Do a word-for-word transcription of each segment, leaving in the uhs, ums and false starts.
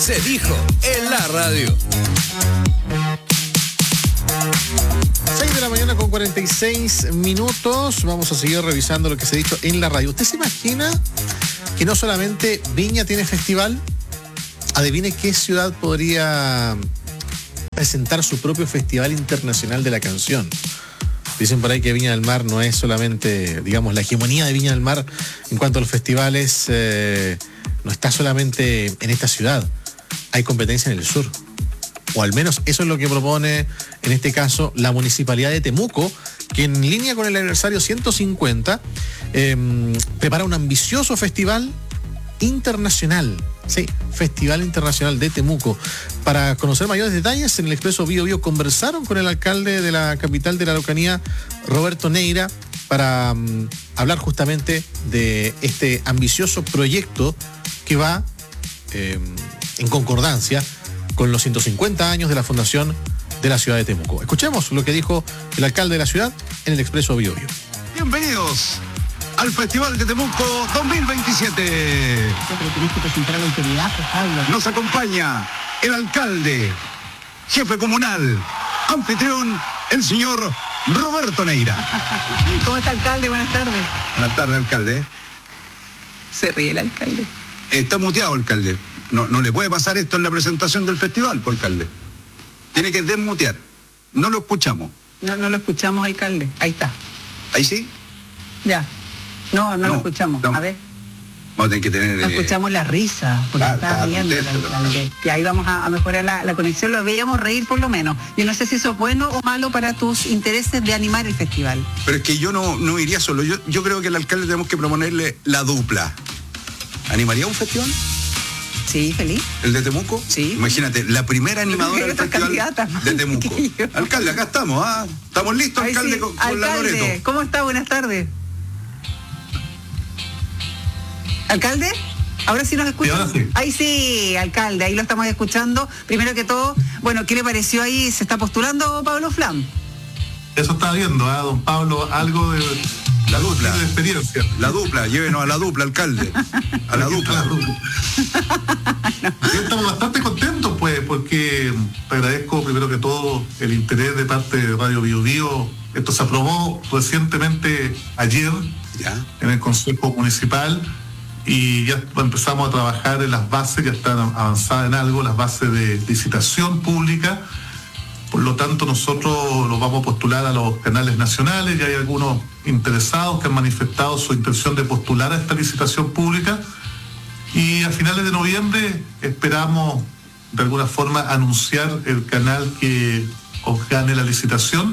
Se dijo en la radio. seis de la mañana con cuarenta y seis minutos. Vamos a seguir revisando lo que se ha dicho en la radio. ¿Usted se imagina que no solamente Viña tiene festival? Adivine qué ciudad podría presentar su propio Festival Internacional de la Canción. Dicen por ahí que Viña del Mar no es solamente, digamos, la hegemonía de Viña del Mar en cuanto a los festivales, eh, no está solamente en esta ciudad. Hay competencia en el sur. O al menos eso es lo que propone, en este caso, la Municipalidad de Temuco, que en línea con el aniversario ciento cincuenta, eh, prepara un ambicioso festival internacional. Sí, Festival Internacional de Temuco. Para conocer mayores detalles, en el Expreso Bio Bio conversaron con el alcalde de la capital de la Araucanía, Roberto Neira, para um, hablar justamente de este ambicioso proyecto que va eh, en concordancia con los ciento cincuenta años de la fundación de la ciudad de Temuco. Escuchemos lo que dijo el alcalde de la ciudad en el Expreso Bio Bio. Bienvenidos al Festival de Temuco dos mil veintisiete. Pero tenés que presentar a la autoridad, pues, Pablo. Nos acompaña el alcalde, jefe comunal, anfitrión, el señor Roberto Neira. ¿Cómo está, alcalde? Buenas tardes. Buenas tardes, alcalde. Se ríe el alcalde. Está muteado, alcalde. No, no le puede pasar esto en la presentación del festival, por alcalde. Tiene que desmutear. No lo escuchamos. No, no lo escuchamos, alcalde. Ahí está. ¿Ahí sí? Ya. No, no, No, lo escuchamos. no. A ver. Vamos a tener que tener... No eh, escuchamos la risa, porque ah, está ah, riendo el contento, alcalde. Y ahí vamos a, a mejorar la, la conexión. Lo veíamos reír por lo menos. Yo no sé si eso es bueno o malo para tus intereses de animar el festival. Pero es que yo no, no iría solo. Yo, yo creo que al alcalde tenemos que proponerle la dupla. ¿Animaría un festival? Sí, feliz. ¿El de Temuco? Sí. Imagínate, la primera animadora del Otra festival candidata, de Temuco. que yo. Alcalde, acá estamos, ¿ah? Estamos listos, Ahí alcalde, sí. con, con la Alcalde, Loreto. ¿cómo está? Buenas tardes. ¿Alcalde? ¿Ahora sí nos escucha? Sí, ahora sí. Ahí sí, alcalde, ahí lo estamos escuchando. Primero que todo, bueno, ¿qué le pareció ahí? ¿Se está postulando Pablo Flam? Eso está viendo, ¿ah, don Pablo? Algo de La dupla. de experiencia. La dupla, llévenos a la dupla, alcalde. A la Aquí está dupla. Sí, estamos bastante contentos, pues, porque te agradezco primero que todo el interés de parte de Radio Bio Bio. Esto se aprobó recientemente ayer Ya. en el Consejo Municipal y ya empezamos a trabajar en las bases, ya están avanzadas en algo, las bases de licitación pública. Por lo tanto, nosotros los vamos a postular a los canales nacionales. Ya hay algunos interesados que han manifestado su intención de postular a esta licitación pública. Y a finales de noviembre esperamos, de alguna forma, anunciar el canal que os gane la licitación.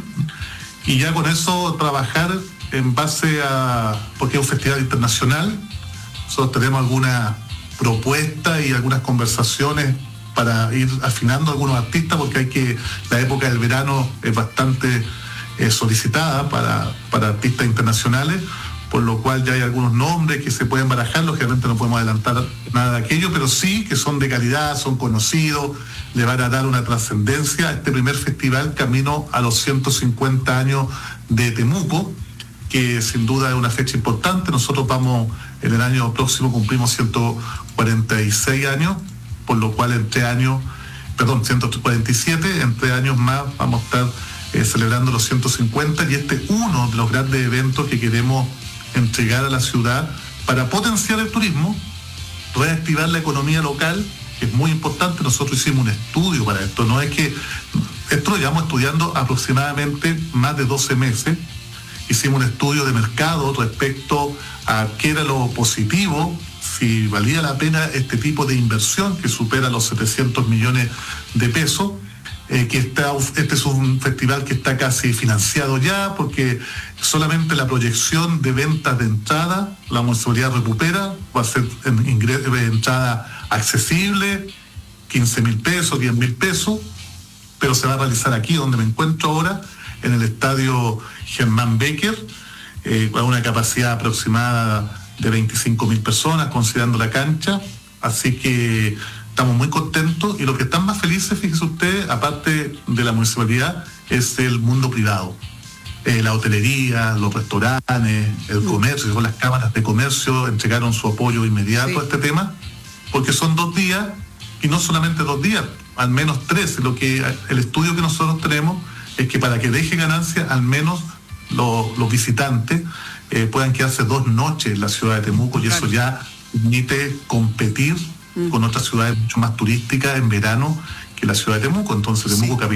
Y ya con eso trabajar en base a... porque es un festival internacional. Nosotros tenemos alguna propuesta y algunas conversaciones para ir afinando a algunos artistas, porque hay que, la época del verano es bastante eh, solicitada para, para artistas internacionales, por lo cual ya hay algunos nombres que se pueden barajar. Lógicamente no podemos adelantar nada de aquello, pero sí que son de calidad, son conocidos, le van a dar una trascendencia a este primer festival camino a los ciento cincuenta años de Temuco, que sin duda es una fecha importante. Nosotros vamos, en el año próximo cumplimos ciento cuarenta y seis años, por lo cual en tres años, perdón, ciento cuarenta y siete, en tres años más vamos a estar eh, celebrando los ciento cincuenta, y este es uno de los grandes eventos que queremos entregar a la ciudad para potenciar el turismo, reactivar la economía local, que es muy importante. Nosotros hicimos un estudio para esto, no es que, esto lo llevamos estudiando aproximadamente más de doce meses, hicimos un estudio de mercado respecto a qué era lo positivo, si valía la pena este tipo de inversión que supera los setecientos millones de pesos, eh, que está, este es un festival que está casi financiado ya, porque solamente la proyección de ventas de entrada, la municipalidad recupera, va a ser en ingres, de entrada accesible, quince mil pesos, diez mil pesos, pero se va a realizar aquí donde me encuentro ahora, en el estadio Germán Becker, eh, con una capacidad aproximada de veinticinco mil personas, considerando la cancha. Así que estamos muy contentos, y los que están más felices, fíjese usted, aparte de la municipalidad, es el mundo privado. Eh, la hotelería, los restaurantes, el comercio, con las cámaras de comercio entregaron su apoyo inmediato Sí. a este tema, porque son dos días y no solamente dos días, al menos tres. Lo que el estudio que nosotros tenemos es que para que deje ganancia, al menos los, los visitantes eh, puedan quedarse dos noches en la ciudad de Temuco, y eso ya permite competir mm. con otras ciudades mucho más turísticas en verano que la ciudad de Temuco. Entonces Temuco sí.